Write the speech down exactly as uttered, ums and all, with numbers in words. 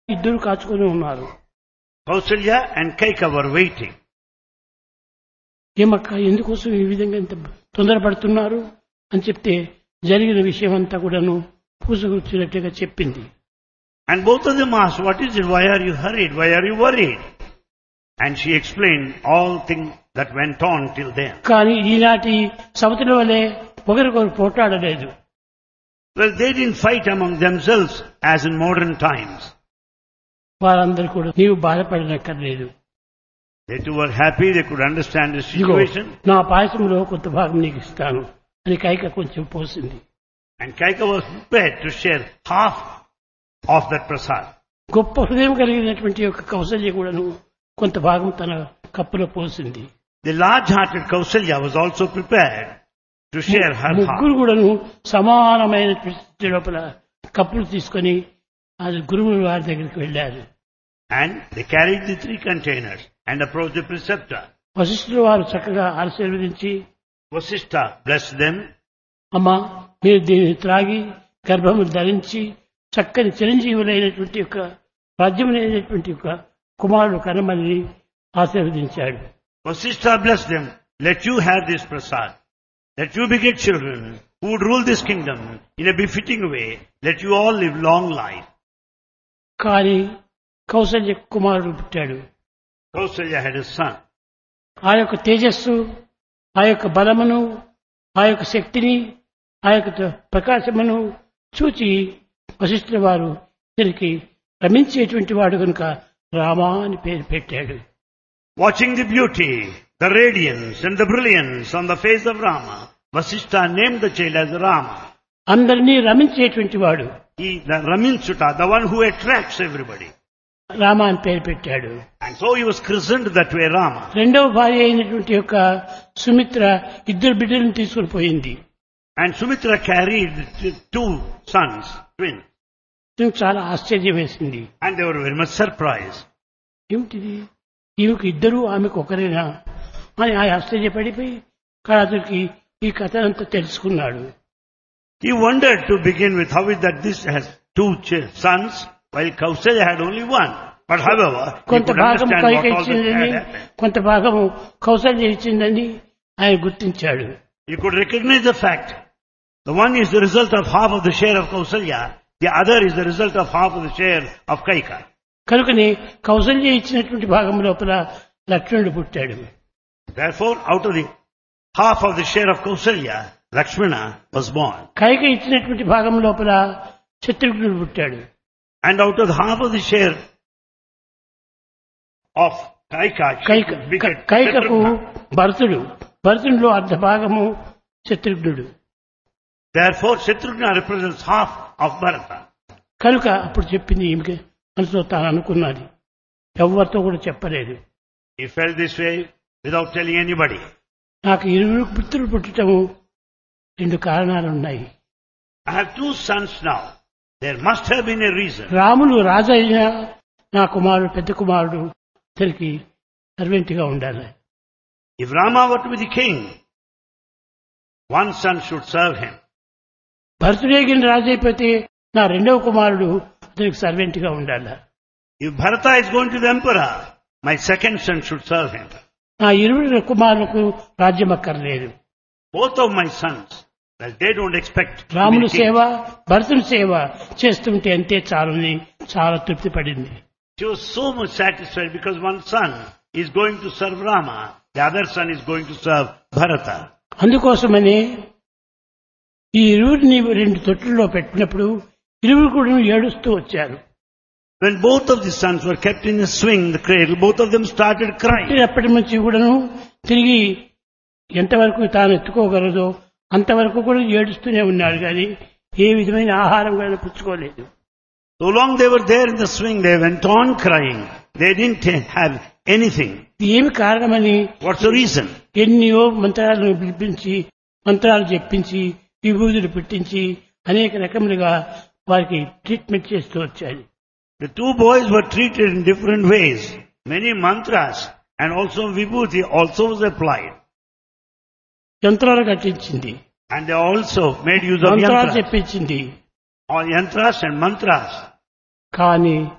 ఇద్దరు కాచుకొని ఉన్నారు. Kausalya and Kaika were waiting. ఏమక్క ఎందుకోసం ఈ విధంగా ఇంత తొందరపడుతున్నారు అని చెప్తే జరిగిన విషయం అంతా కూడాను పూసగుచ్చినట్టుగా చెప్పింది. And both of them asked, what is it? Why are you hurried? Why are you worried? And she explained all things that went on till then. కానీ ఈనాటి సవతుల వలె ఒకరికొకరు పోట్లాడలేదు. Well, they didn't fight among themselves as in modern times. వారందరూ కూడా నీవు బాధపడనక్కర్లేదు. They too were happy, they could understand the ఇదిగో situation. నా పాయసంలో కొంత భాగం నీకు ఇస్తాను అని కైక కొంచెం పోసింది. And Kaika was prepared to share half of that prasad. గొప్ప హృదయం కలిగినటువంటి యొక్క కౌసల్య కూడాను కొంత భాగం తన కప్పులో పోసింది. The large-hearted Kausalya was also prepared to share her ముగ్గురు half. కూడాను సమానమైన స్థితి లోపల కప్పులు తీసుకొని అది గురువుల వారి దగ్గరికి వెళ్ళారు. And they carried the three containers and approached the preceptor. వశిష్ఠుల వారు చక్కగా ఆశీర్వదించి, Vasishtha blessed them. అమ్మా మీరు దీన్ని త్రాగి గర్భము ధరించి చక్కని చిరంజీవులైనటువంటి యొక్క రాజ్యములైనటువంటి యొక్క కుమారుడు కనమని ఆశీర్వదించాడు. Vasishtha blessed them. Let you have this prasad. Let you beget children who would rule this kingdom in a befitting way. Let you all live long life. కానీ కౌసల్య కుమారుడు పుట్టాడు. Kausalya had a son. ఆ యొక్క తేజస్సు, ఆ యొక్క బలమును, ఆ యొక్క శక్తిని, ఆ యొక్క ప్రకాశమును చూచి వశిష్ఠుల వారు ఇతనికి రమించేటువంటి వాడు కనుక రామా అని పేరు పెట్టాడు. Watching the beauty, the radiance and the brilliance on the face of Rama, Vasishtha named the child as Rama. అందరినీ రమించేటువంటి వాడు He, the Raminsuta, the one who attracts everybody. Rama అని పేరు పెట్టాడు. And so he was christened that way Rama. రెండవ భార్య అయినటువంటి యొక్క సుమిత్ర ఇద్దరు బిడ్డలను తీసుకుని పోయింది. And Sumitra carried two sons, twins. నాకు చాలా ఆశ్చర్యం వేసింది. And they were very much surprised. ఏమిటిది, ఈమెకు ఇద్దరు ఆమెకు ఒకరేనా అని ఆ ఆశ్చర్యపడిపోయి అతనికి ఈ కథ అంతా తెలుసుకున్నాడు. He wondered to begin with, how is that this has two ch- sons while Kausalya had only one. But however, he కొంత could భాగం understand Kaika what all that ఇచ్చిందని, had happened. కొంత భాగము కౌసల్య ఇచ్చిందని ఆయన గుర్తించాడు. He could recognize the fact. The one is the result of half of the share of Kausalya. The other is the result of half of the share of Kaika. కనుకని కౌసల్య ఇచ్చినటువంటి భాగం లోపల లక్ష్మణుడు పుట్టాడు. Therefore, out of the half of the share of Kausalya, Lakshmana was born. Kaika ఇచ్చినటువంటి భాగం లోపల శత్రుఘ్నుడు పుట్టాడు. And out of the half of the share of Kaika, she Kaika begat కైకకు Shatrugna. భరతుడు, భరతుడిలో అర్ధ భాగము శత్రుఘ్నుడు. Therefore, Shatrugna represents half of Bharata. కనుక అప్పుడు చెప్పింది ఈమెకి మనసులో తాను అనుకున్నది, ఎవరితో కూడా చెప్పలేదు. He felt this way without telling anybody. నాకు ఇరువురు పుత్రులు పుట్టటము రెండు కారణాలు ఉన్నాయి. I have two sons now. There must have been a reason. Ramulu రాజు అయినా నా కుమారుడు పెద్ద కుమారుడు అతనికి సర్వెంట్ గా ఉండాలి. If Rama were to be the king, one son should serve him. భరతుడేగిన రాజు అయిపోతే నా రెండవ కుమారుడు అతనికి సర్వెంట్ గా ఉండాలి. If Bharata is going to the emperor, my second son should serve him. నా ఇరువురు కుమారులకు రాజ్యం అక్కర్లేదు. Both of my sons, well, they don't expect to be రాముని king. సేవ, భరతుని సేవ చేస్తుంటే అంతే చాలని చాలా తృప్తి పడింది. She was so much satisfied because one son is going to serve Rama, the other son is going to serve Bharata. అందుకోసమని ఈ ఇరువురిని రెండు తొట్టుల్లో పెట్టినప్పుడు ఇరువురు కూడా ఏడుస్తూ వచ్చారు. When both of the sons were kept in a swing, the cradle, both of them started crying. అప్పటి నుంచి కూడాను తిరిగి ఎంతవరకు తాను ఎత్తుకోగలదో అంతవరకు కూడా ఏడుస్తూనే ఉన్నాడు, కానీ ఏ విధమైన ఆహారం కూడా పుచ్చుకోలేదు. So long they were there in the swing, they went on crying. They didn't have anything. ఏమి కారణమని What's the reason? ఎన్నో మంత్రాలను పిలిపించి మంత్రాలు చెప్పించి విభూతులు పెట్టించి అనేక రకములుగా వారికి ట్రీట్మెంట్ చేస్తూ వచ్చాయి. The two boys were treated in different ways. Many mantras and also vibhuti also was applied. యంత్రాలు కట్టించింది, And they also made use of మంత్రాలు yantras. చెప్పించింది. All yantras and mantras. కానీ